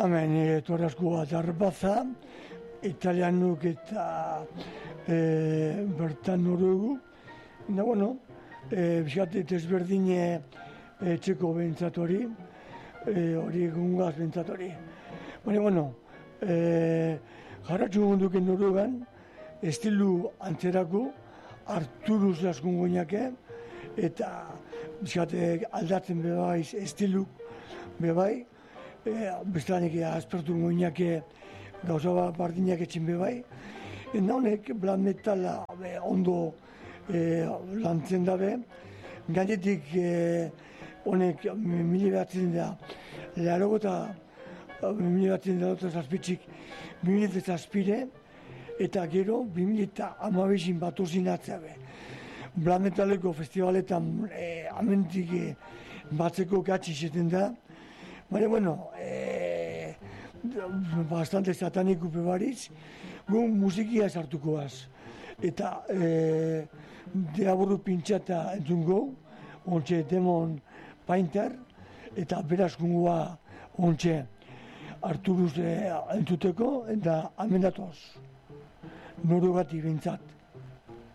Hemen torazko bat arbaza, italianuk eta bertan norugu. Eta, bueno, bizkate desberdine txeko bentzatori, hori gungaz bentzatori. Baina, bueno, jarratxu munduken norugan, estilu antzerako, Arturuz laskun goinake, eta bizkate aldatzen bebaiz estiluk bebai, bestanik aspertu goinake gauza bat bardinak etxin bebai. Eta honek black metala ondo lantzen dabe, gainetik honek mili behatzen da, leharogo eta mili behatzen da zazpitzik, mili zazpire, eta gero 2012 batozin atzabe. Black metaleko festivaletan amentik batzeko gatsi zeten da, baina, bueno, bastante sataniku bebariz, gu musikia sartukoaz. Eta deaburu pintxata entzungo, ontxe Demon Painter, eta beraz gungua ontxe Arturuz entzuteko, eta amendatoz. Norugati bintzat.